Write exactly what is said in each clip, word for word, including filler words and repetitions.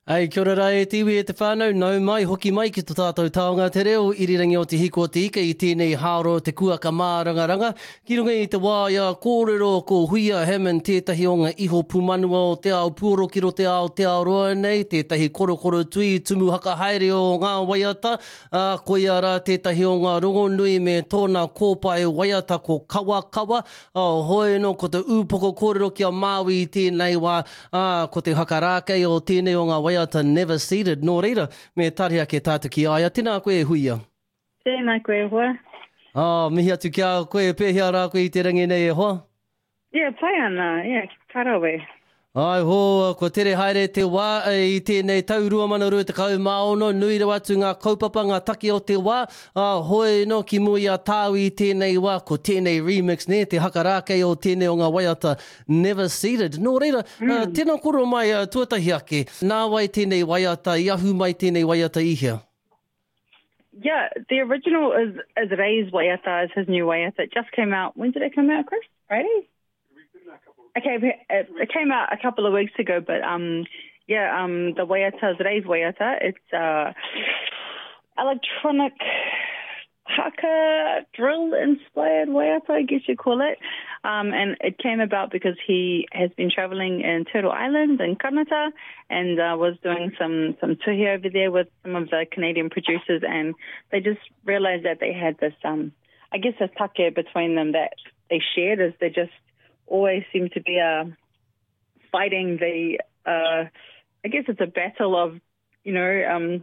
Ai, kia ora rai e tiwi e te whānau, nau mai, hoki mai ki tō tātou taonga te reo, irirangi o te hiko o te ika i tēnei hāro te kuaka mārangaranga. Ki runga i te wāia, kōrero ko Huia Hammond, tētahi o ngā iho pumanua o te ao puoro ki ro te ao te ao roa nei, tētahi korokoro tui, tumu haka haere o ngā waiata, uh, koia rā tētahi o ngā rongonui me tōna kōpai waiata ko Kawa Kawa, uh, hoi no ko te ūpoko kōrero ki a Māui i tēnei wā, uh, ko te hakarākei o tēnei o ngā waiata never seated, nō reira, me tariha ke tātu ki aia. Tēnā koe Huia. Tēnā koe hoa. Oh, mihi atu kia koe pēhea rā koe i te rangi nei e hoa? Yeah, pai ana, yeah, karawe. Ai ho, ko tere haere te wā i tēnei tau rua mana rua te kau maono, nui rau atu ngā kaupapa, ngā taki o te wā, uh, hoi no ki mui a tāu i tēnei wā, ko tēnei remix ne, te hakarākei o tēnei o ngā waiata never seated. Nō reira, mm. uh, tēnā koro mai uh, tuatahi ake, nā wai tēnei waiata, i ahu mai tēnei waiata i hea. Yeah, the original is, is Ray's waiata, is his new waiata. It just came out, when did it come out, Chris? Friday? Okay, it, it came out a couple of weeks ago, but um, yeah, um, the waiata is Ray's waiata. It's uh, electronic haka drill inspired waiata, I guess you call it. Um, and it came about because he has been traveling in Turtle Island and Kanata and uh, was doing some, some tuhi over there with some of the Canadian producers, and they just realized that they had this, um, I guess, this take between them that they shared, is they just always seem to be uh, fighting the, uh, I guess it's a battle of, you know, um,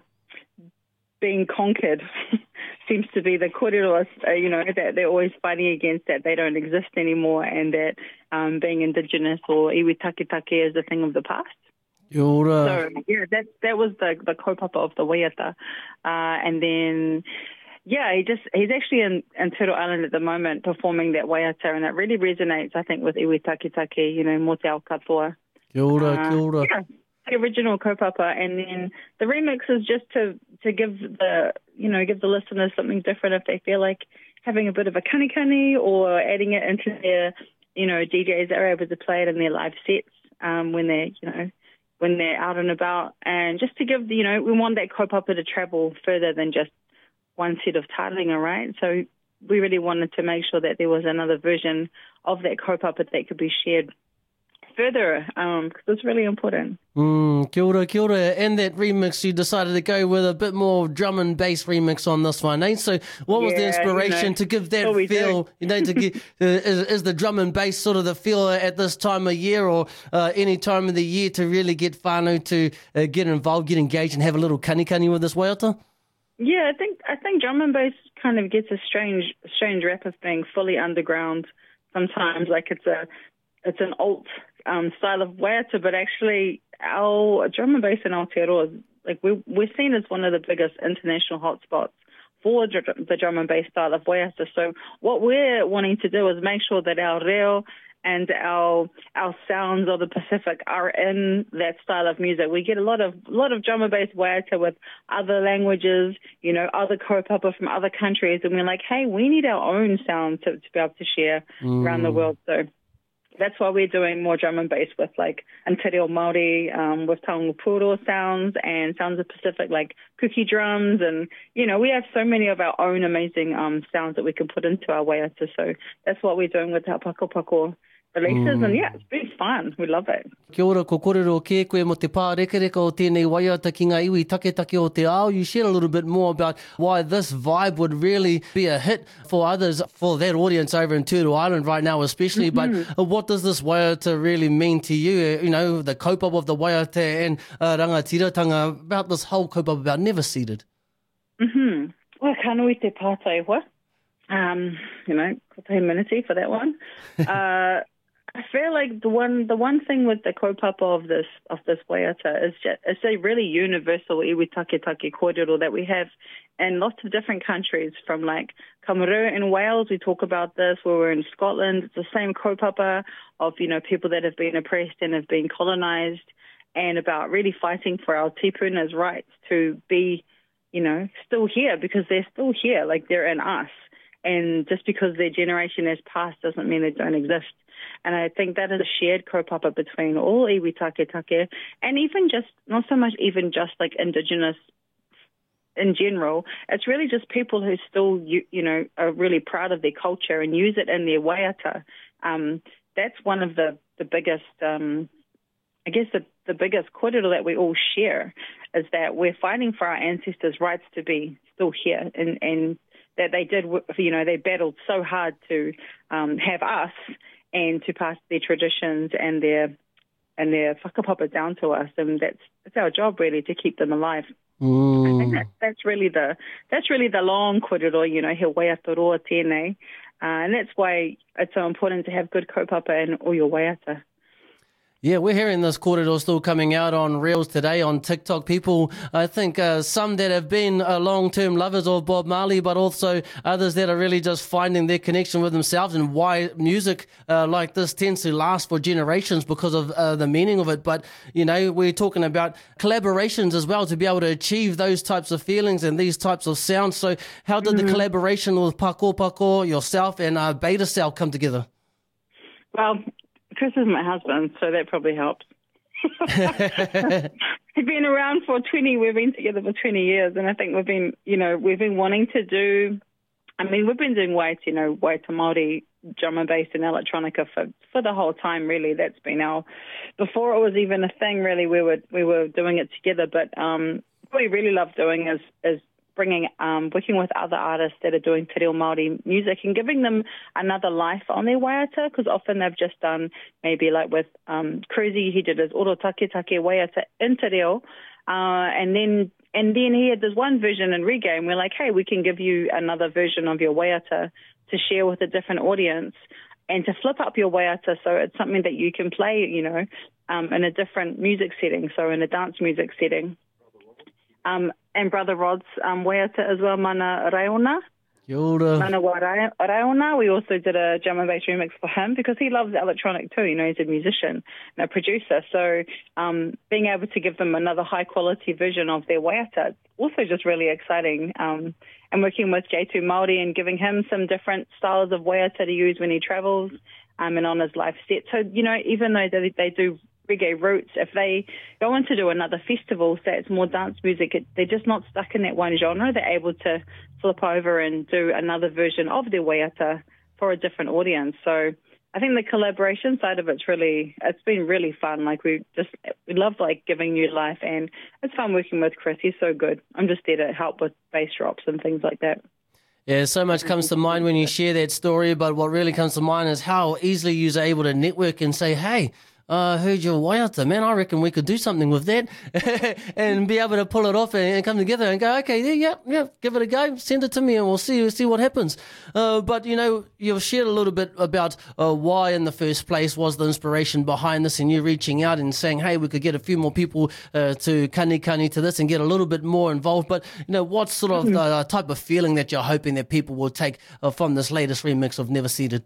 being conquered seems to be the kōrero, uh, you know, that they're always fighting against, that they don't exist anymore, and that um, being indigenous or iwi take take is a thing of the past. Ora. So, yeah, that that was the, the kaupapa of the waiata. Uh, and then... Yeah, he just he's actually in, in Turtle Island at the moment performing that waiata, and it really resonates, I think, with iwi take take, you know, mo te ao katoa. Kia ora, uh, kia ora. Yeah, the original kaupapa, and then the remix is just to, to give the, you know, give the listeners something different if they feel like having a bit of a kanikani or adding it into their, you know, D Js that are able to play it in their live sets um, when they're, you know, when they're out and about, and just to give, the, you know, we want that kaupapa to travel further than just one set of taringa, right? So we really wanted to make sure that there was another version of that kaupapa that could be shared further, um, because it's really important. Mm, kia ora, kia ora. And that remix, you decided to go with a bit more drum and bass remix on this one, eh? So what was yeah, the inspiration you know, to give that feel, do. you know, to get, uh, is, is the drum and bass sort of the feel at this time of year, or uh, any time of the year to really get whānau to uh, get involved, get engaged and have a little kanikani with this waiata? Yeah, I think I think drum and bass kind of gets a strange strange rap of being fully underground sometimes, like it's a it's an alt um, style of waiata, but actually our drum and bass in Aotearoa, like we we're seen as one of the biggest international hotspots for the drum and bass style of waiata. So what we're wanting to do is make sure that our reo and our our sounds of the Pacific are in that style of music. We get a lot of lot of drum and bass waiata with other languages, you know, other kaupapa from other countries, and we're like, hey, we need our own sound to, to be able to share mm. around the world. So that's why we're doing more drum and bass with like Antireo Māori, um, with Taonga Puro sounds and sounds of Pacific like cookie drums, and you know, we have so many of our own amazing um, sounds that we can put into our waiata. So that's what we're doing with our Pako Pako releases, mm. and yeah, it's been fun. We love it. Kia ora, ko kōrero ke koe mo te pārekereka o tēnei waiata ki ngā iwi take take o te ao. You shared a little bit more about why this vibe would really be a hit for others, for that audience over in Turtle Island right now especially, mm-hmm. but uh, what does this waiata really mean to you? You know, the kaupapa of the waiata and uh, rangatiratanga, about this whole kaupapa about never seated. Mm-hmm. Well, ka nui te pātai hoa. Um, you know, ko te miniti for that one. Uh, I feel like the one the one thing with the kaupapa of this of this waiata is just, it's a really universal iwi take take kōrero that we have in lots of different countries. From like Kamerun in Wales, we talk about this. Where we're in Scotland, it's the same kaupapa of, you know, people that have been oppressed and have been colonized, and about really fighting for our tipuna's rights to be, you know, still here, because they're still here, like they're in us. And just because their generation has passed doesn't mean they don't exist And I think that is a shared kaupapa between all iwi take take, and even just, not so much even just like Indigenous in general, it's really just people who still, you, you know, are really proud of their culture and use it in their waiata. Um, that's one of the, the biggest, um, I guess the, the biggest kōrero that we all share is that we're fighting for our ancestors' rights to be still here, and, and that they did, you know, they battled so hard to um, have us and to pass their traditions and their and their whakapapa down to us, and that's it's our job really to keep them alive. Mm. I think that, that's really the that's really the long kōrero, you know, he waiata roa tēnei, uh, and that's why it's so important to have good kaupapa in all your waiata. Yeah, we're hearing this kōrero still coming out on Reels today on TikTok. People, I think uh, some that have been uh, long-term lovers of Bob Marley, but also others that are really just finding their connection with themselves, and why music uh, like this tends to last for generations because of uh, the meaning of it. But, you know, we're talking about collaborations as well to be able to achieve those types of feelings and these types of sounds. So how did mm-hmm. the collaboration with Pako Pako, yourself, and uh, Beta Cell come together? Well, Chris is my husband, so that probably helps. We've been around for twenty, we've been together for twenty years, and I think we've been, you know, we've been wanting to do, I mean, we've been doing waita, you know, waita Māori, drum and bass and electronica for, for the whole time, really. That's been our, before it was even a thing, really, we were, we were doing it together, but um, what we really love doing is, is bringing, um, working with other artists that are doing te reo Māori music and giving them another life on their waiata, because often they've just done, maybe like with um, Cruzy, he did his oro take take waiata in te reo, uh, and then and then he had this one version in reggae, and we're like, hey, we can give you another version of your waiata to share with a different audience and to flip up your waiata so it's something that you can play, you know, um, in a different music setting, so in a dance music setting. Um, and Brother Rod's um, waiata as well, Mana Raiona. Kia ora. Mana wa Raiona. We also did a drum and bass remix for him because he loves electronic too. You know, he's a musician and a producer. So um, being able to give them another high quality version of their waiata, also just really exciting. Um, and working with J two Māori and giving him some different styles of waiata to use when he travels um, and on his live set. So, you know, even though they, they do reggae roots, if they go on to do another festival, say it's more dance music, it, they're just not stuck in that one genre. They're able to flip over and do another version of their waiata for a different audience. So I think the collaboration side of it's really, it's been really fun. Like we just, we love like giving new life, and it's fun working with Chris. He's so good. I'm just there to help with bass drops and things like that. Yeah, so much comes to mind when you share that story, but what really comes to mind is how easily you're able to network and say, hey, I uh, heard your waiata, man, I reckon we could do something with that and be able to pull it off and, and come together and go, okay, yeah, yeah, yeah, give it a go, send it to me and we'll see see what happens. Uh, but, you know, you've shared a little bit about uh, why in the first place was the inspiration behind this, and you reaching out and saying, hey, we could get a few more people uh, to kani kani to this and get a little bit more involved. But, you know, what sort of uh, type of feeling that you're hoping that people will take uh, from this latest remix of Never Seated?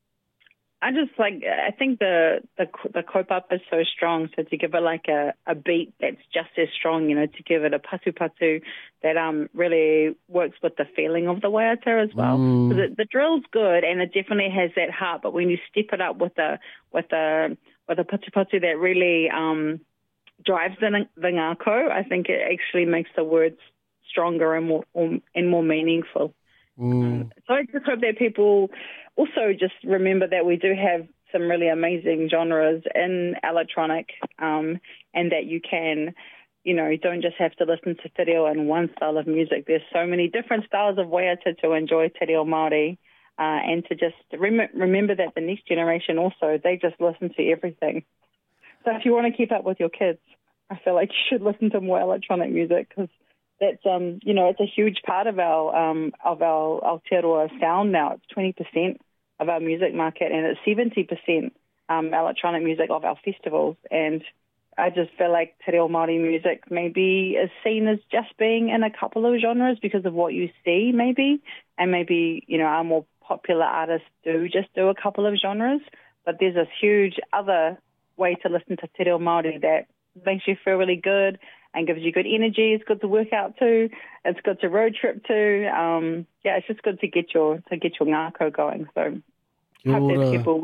I just like, I think the, the the kaupapa is so strong, so to give it like a, a beat that's just as strong, you know, to give it a patu patu that um really works with the feeling of the waiata as well. Mm. So the, the drill's good and it definitely has that heart, but when you step it up with a with a with a patu patu that really um drives the, the ngako, I think it actually makes the words stronger and more and more meaningful. Mm. Um, so I just hope that people also just remember that we do have some really amazing genres in electronic, um, and that you can, you know, you don't just have to listen to te reo and one style of music. There's so many different styles of waiata to enjoy te reo Māori, uh, and to just rem- remember that the next generation also, they just listen to everything. So if you want to keep up with your kids, I feel like you should listen to more electronic music, because that's, um, you know, it's a huge part of our um, of our Aotearoa sound now. It's twenty percent of our music market, and it's seventy percent um, electronic music of our festivals. And I just feel like te reo Māori music maybe is seen as just being in a couple of genres because of what you see, maybe. And maybe, you know, our more popular artists do just do a couple of genres. But there's this huge other way to listen to te reo Māori that makes you feel really good and gives you good energy. It's good to work out to. It's good to road trip to. Um, yeah, it's just good to get your to get your ngako going. So I hope that people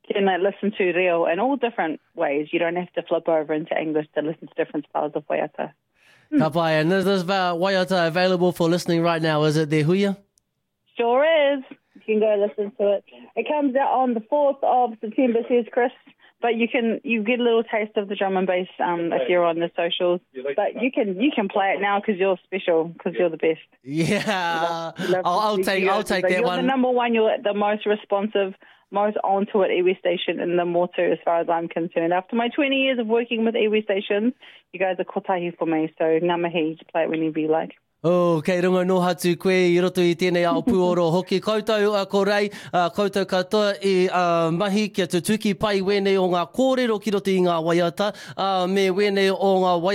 can uh, listen to reo in all different ways. You don't have to flip over into English to listen to different styles of waiata. Hmm. Ka pai, and is this waiata available for listening right now? Is it there, Huia? Sure is. You can go listen to it. It comes out on the fourth of September, says Chris. But you can you get a little taste of the drum and bass um, if you're on the socials. But you can you can play it now because you're special, because you're the best. Yeah, love, love I'll, I'll take I'll take that you're one. You're the number one. You're the most responsive, most onto it iwi station, and the more too, as far as I'm concerned. After my twenty years of working with iwi stations, you guys are kotahi for me. So ngā mihi, to play it whenever you like. Oh, kei runga no hatu koe I roto I tēnei ao puoro hoki. Koutou a ko rei, uh, koutou katoa I uh, mahi kia te tuki pai wene o ngā kōrero ki roto I ngā waiata, uh, me wene o ngā waiata.